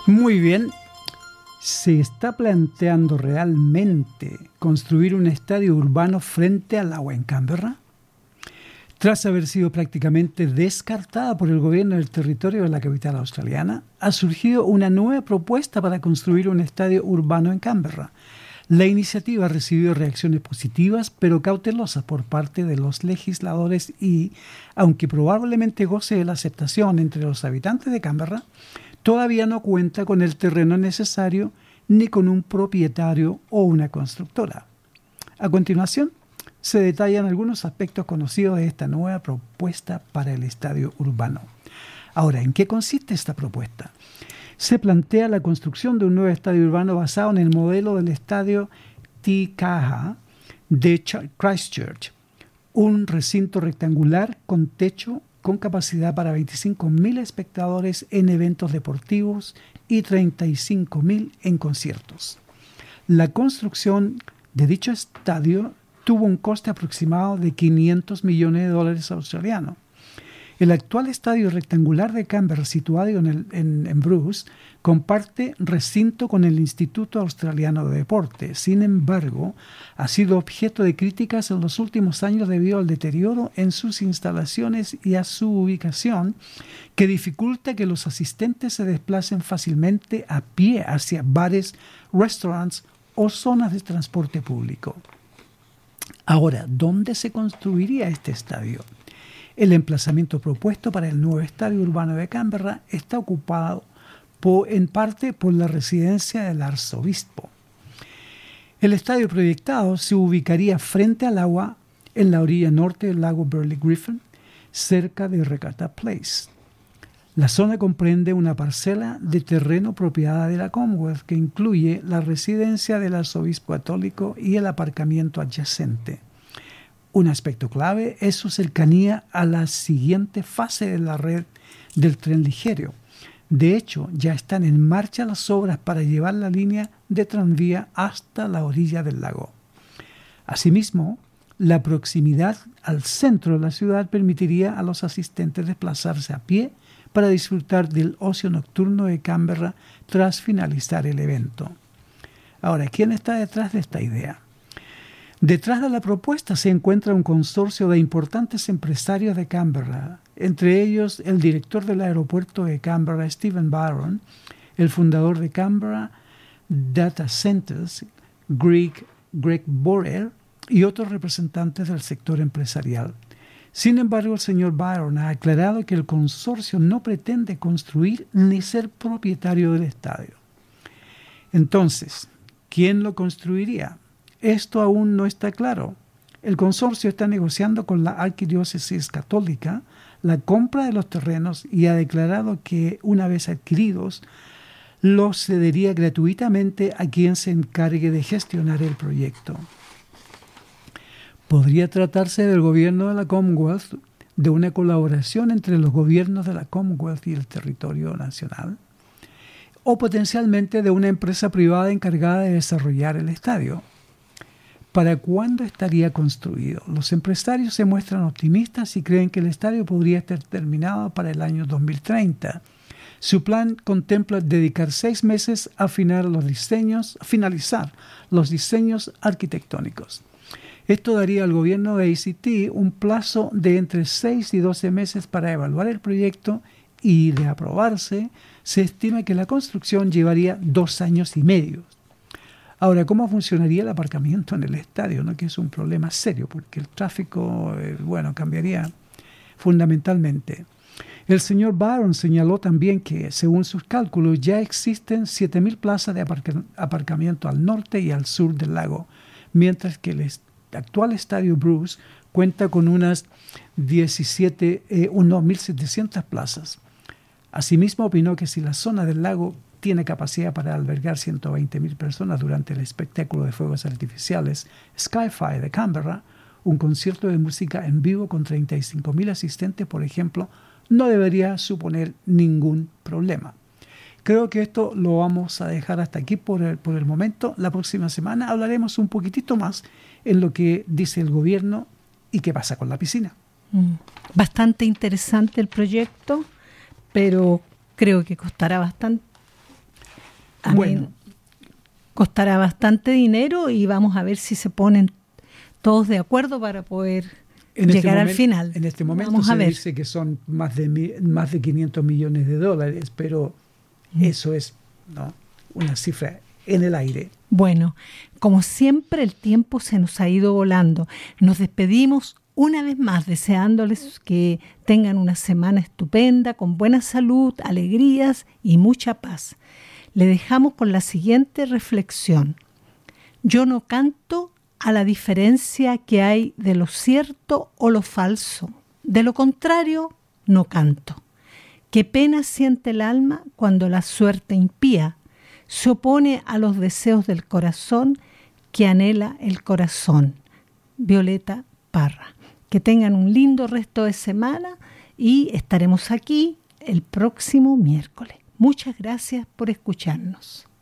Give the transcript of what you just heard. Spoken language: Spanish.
Muy bien. ¿Se está planteando realmente construir un estadio urbano frente al agua en Canberra? Tras haber sido prácticamente descartada por el gobierno del territorio de la capital australiana, ha surgido una nueva propuesta para construir un estadio urbano en Canberra. La iniciativa ha recibido reacciones positivas, pero cautelosas por parte de los legisladores y, aunque probablemente goce de la aceptación entre los habitantes de Canberra, todavía no cuenta con el terreno necesario ni con un propietario o una constructora. A continuación, se detallan algunos aspectos conocidos de esta nueva propuesta para el estadio urbano. Ahora, ¿en qué consiste esta propuesta? Se plantea la construcción de un nuevo estadio urbano basado en el modelo del estadio Te Kaha de Christchurch, un recinto rectangular con techo con capacidad para 25.000 espectadores en eventos deportivos y 35.000 en conciertos. La construcción de dicho estadio tuvo un coste aproximado de $500 millones australianos. El actual estadio rectangular de Canberra, situado en Bruce, comparte recinto con el Instituto Australiano de Deporte. Sin embargo, ha sido objeto de críticas en los últimos años debido al deterioro en sus instalaciones y a su ubicación, que dificulta que los asistentes se desplacen fácilmente a pie hacia bares, restaurantes o zonas de transporte público. Ahora, ¿dónde se construiría este estadio? El emplazamiento propuesto para el nuevo estadio urbano de Canberra está ocupado en parte por la residencia del arzobispo. El estadio proyectado se ubicaría frente al agua en la orilla norte del lago Burley Griffin, cerca de Regatta Place. La zona comprende una parcela de terreno propiedad de la Commonwealth que incluye la residencia del arzobispo católico y el aparcamiento adyacente. Un aspecto clave es su cercanía a la siguiente fase de la red del tren ligero. De hecho, ya están en marcha las obras para llevar la línea de tranvía hasta la orilla del lago. Asimismo, la proximidad al centro de la ciudad permitiría a los asistentes desplazarse a pie para disfrutar del ocio nocturno de Canberra tras finalizar el evento. Ahora, ¿quién está detrás de esta idea? Detrás de la propuesta se encuentra un consorcio de importantes empresarios de Canberra, entre ellos el director del aeropuerto de Canberra, Stephen Byron, el fundador de Canberra Data Centers, Greg Borrell, y otros representantes del sector empresarial. Sin embargo, el señor Byron ha aclarado que el consorcio no pretende construir ni ser propietario del estadio. Entonces, ¿quién lo construiría? Esto aún no está claro. El consorcio está negociando con la Arquidiócesis Católica la compra de los terrenos y ha declarado que, una vez adquiridos, los cedería gratuitamente a quien se encargue de gestionar el proyecto. Podría tratarse del gobierno de la Commonwealth, de una colaboración entre los gobiernos de la Commonwealth y el territorio nacional, o potencialmente de una empresa privada encargada de desarrollar el estadio. ¿Para cuándo estaría construido? Los empresarios se muestran optimistas y creen que el estadio podría estar terminado para el año 2030. Su plan contempla dedicar 6 meses a finalizar los diseños arquitectónicos. Esto daría al gobierno de ACT un plazo de entre 6 y 12 meses para evaluar el proyecto y, de aprobarse, se estima que la construcción llevaría 2 años y medio. Ahora, ¿cómo funcionaría el aparcamiento en el estadio? ¿No? Que es un problema serio, porque el tráfico cambiaría fundamentalmente. El señor Byron señaló también que, según sus cálculos, ya existen 7.000 plazas de aparcamiento al norte y al sur del lago, mientras que el actual estadio Bruce cuenta con unas 1.700 plazas. Asimismo, opinó que si la zona del lago tiene capacidad para albergar 120.000 personas durante el espectáculo de fuegos artificiales Skyfire de Canberra, un concierto de música en vivo con 35.000 asistentes, por ejemplo, no debería suponer ningún problema. Creo que esto lo vamos a dejar hasta aquí por el momento. La próxima semana hablaremos un poquitito más en lo que dice el gobierno y qué pasa con la piscina. Bastante interesante el proyecto, pero creo que costará bastante. A mí costará bastante dinero y vamos a ver si se ponen todos de acuerdo para poder llegar al final. En este momento se dice que son más de 500 millones de dólares, pero eso es, ¿no?, una cifra en el aire. Bueno, como siempre el tiempo se nos ha ido volando. Nos despedimos una vez más deseándoles que tengan una semana estupenda, con buena salud, alegrías y mucha paz. Le dejamos con la siguiente reflexión. Yo no canto a la diferencia que hay de lo cierto o lo falso. De lo contrario, no canto. Qué pena siente el alma cuando la suerte impía se opone a los deseos del corazón que anhela el corazón. Violeta Parra. Que tengan un lindo resto de semana y estaremos aquí el próximo miércoles. Muchas gracias por escucharnos.